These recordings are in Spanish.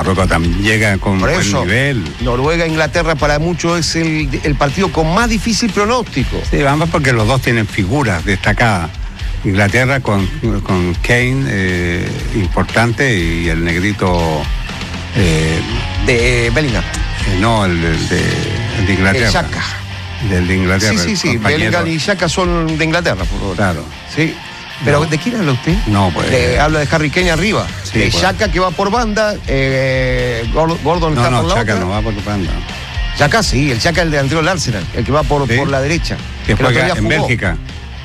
Marruecos también llega con Por buen eso, nivel. Noruega-Inglaterra para muchos es el partido con más difícil pronóstico. Sí, vamos porque los dos tienen figuras destacadas. Inglaterra con Kane, importante, y el negrito... de Bellingham. No, el de Inglaterra. Xhaka. Del de Inglaterra. Sí. Bellingham y Xhaka son de Inglaterra, por favor. Claro. Sí. ¿Pero No. de quién habla usted? No, pues... Habla de Harry Kane arriba. Sí, de pues. Xhaka que va por banda, Gordon está por la Xhaka otra. no va por banda. Xhaka sí, el Xhaka el delantero del Arsenal, el que va por la derecha. Que el otro juega día en jugó. Bélgica.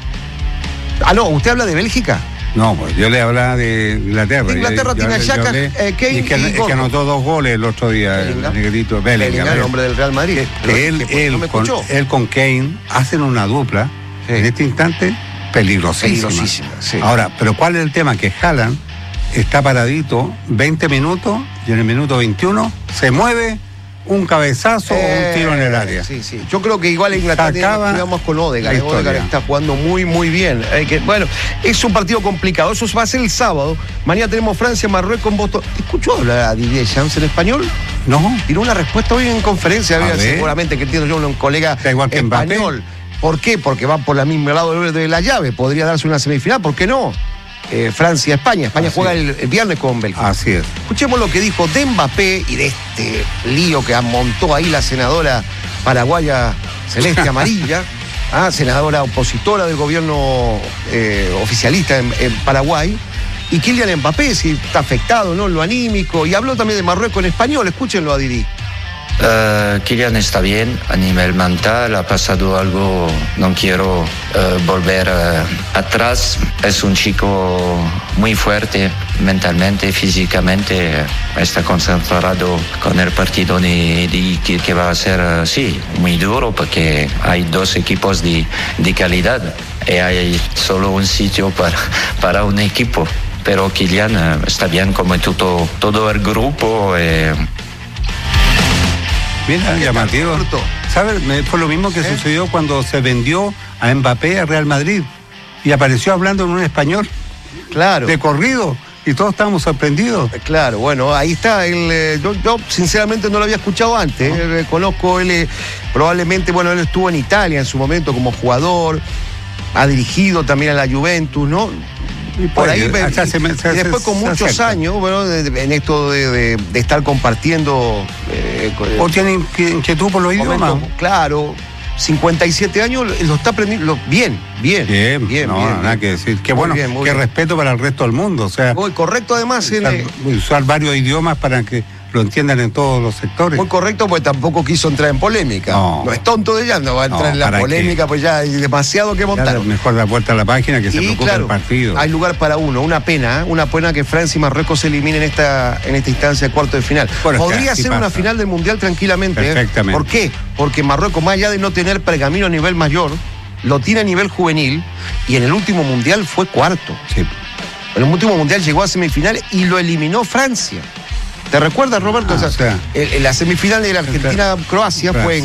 Ah, no, ¿usted habla de Bélgica? No, pues yo le hablaba de Inglaterra. De Inglaterra tiene a Xhaka, Kane y y que anotó 2 goles el otro día, Bellingham. el negrito Bellingham. El hombre del Real Madrid. Él con Kane hacen una dupla, Sí. en este instante, peligrosísima. Sí. Ahora, pero ¿cuál es el tema? Que Haaland está paradito 20 minutos y en el minuto 21 se mueve un cabezazo o un tiro en el área. Sí. Yo creo que igual Inglaterra digamos con Odegaard. Odegaard está jugando muy bien. Bueno, es un partido complicado. Eso va a ser el sábado. Mañana tenemos Francia, Marruecos, Boston. ¿Escuchó hablar a Didier Deschamps en español? No. Tiró una respuesta hoy en conferencia. Seguramente que entiendo yo, un colega igual que español. Mbappé. ¿Por qué? Porque van por el mismo lado de la llave. Podría darse una semifinal. ¿Por qué no? Francia-España. España juega el viernes con Bélgica. Así es. Escuchemos lo que dijo de Mbappé y de este lío que montó ahí la senadora paraguaya celeste amarilla, senadora opositora del gobierno oficialista en Paraguay, y Kylian Mbappé, si está afectado, ¿no? Lo anímico, y habló también de Marruecos en español. Escúchenlo a Didi. Kylian está bien a nivel mental, ha pasado algo, no quiero volver atrás. Es un chico muy fuerte mentalmente, físicamente, está concentrado con el partido que va a ser, muy duro, porque hay 2 equipos de calidad y hay solo un sitio para un equipo. Pero Kylian está bien como todo el grupo. Mira, llamativo. ¿Sabes? Fue lo mismo que sucedió cuando se vendió a Mbappé a Real Madrid y apareció hablando en un español. Claro. De corrido. Y todos estábamos sorprendidos. Claro, bueno, ahí está. Yo sinceramente no lo había escuchado antes. Conozco, él probablemente, él estuvo en Italia en su momento como jugador. Ha dirigido también a la Juventus, ¿no? Y por ahí, y después con muchos años, en esto de estar compartiendo. ¿O tiene inquietud por los idiomas? Claro, 57 años lo está aprendiendo bien. Nada que decir. Qué bueno, qué respeto para el resto del mundo. O sea, muy correcto además. Usar varios idiomas para que lo entiendan en todos los sectores. Muy correcto, pues tampoco quiso entrar en polémica. No es tonto de ella, no va a entrar en la polémica, pues ya hay demasiado que montar. Claro, mejor dar vuelta a la página que se preocupe el partido. Hay lugar para uno, una pena que Francia y Marruecos se eliminen en esta instancia de cuarto de final. Podría ser una final del Mundial tranquilamente. Perfectamente. ¿Por qué? Porque Marruecos, más allá de no tener pergamino a nivel mayor, lo tiene a nivel juvenil y en el último Mundial fue cuarto. Sí. En el último Mundial llegó a semifinales y lo eliminó Francia. ¿Te recuerdas, Roberto? La semifinal de la Argentina-Croacia fue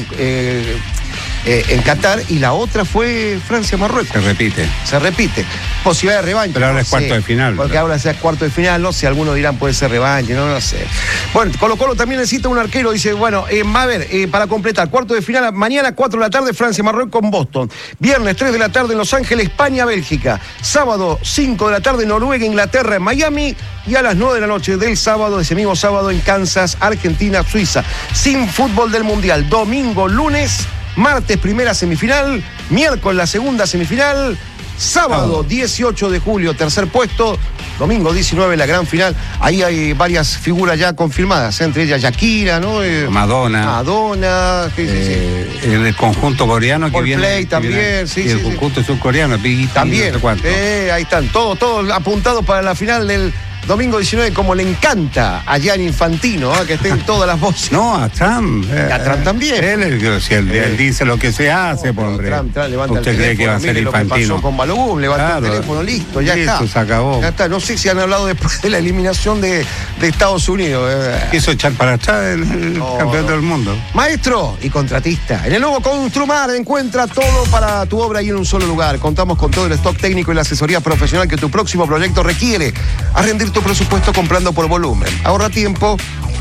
en Qatar y la otra fue Francia-Marruecos. Se repite. Posibilidad de revancha. Pero ahora es cuarto de final. Porque ahora es cuarto de final, no sé, algunos dirán puede ser revancha, no sé. Bueno, Colo-Colo también necesita un arquero, dice, para completar, cuarto de final, mañana 4 de la tarde, Francia-Marruecos con Boston. Viernes 3 de la tarde en Los Ángeles, España-Bélgica. Sábado 5 de la tarde, Noruega-Inglaterra en Miami. Y a las 9 de la noche del sábado, ese mismo sábado, en Kansas, Argentina, Suiza. Sin fútbol del Mundial. Domingo, lunes, martes, primera semifinal. Miércoles, la segunda semifinal. Sábado 18 de julio, tercer puesto. Domingo 19, la gran final. Ahí hay varias figuras ya confirmadas, entre ellas Shakira, ¿no? Madonna. El conjunto coreano que viene. Play también, y el conjunto surcoreano, también. No ahí están, todos apuntados para la final del domingo 19, como le encanta a Gianni Infantino, que estén todas las voces. No, a Trump. A Trump también. Él dice lo que se hace, por hombre. Trump levanta ¿Usted el cree que va a ser Infantino? Lo que pasó con Balogun, levantó el teléfono, listo, ya está. Se acabó. Ya está. No sé si han hablado después de la eliminación de Estados Unidos. Quiso echar para atrás el campeón del mundo. Maestro y contratista. En el nuevo Construmar encuentra todo para tu obra y en un solo lugar. Contamos con todo el stock técnico y la asesoría profesional que tu próximo proyecto requiere. A rendir tu presupuesto comprando por volumen. Ahorra tiempo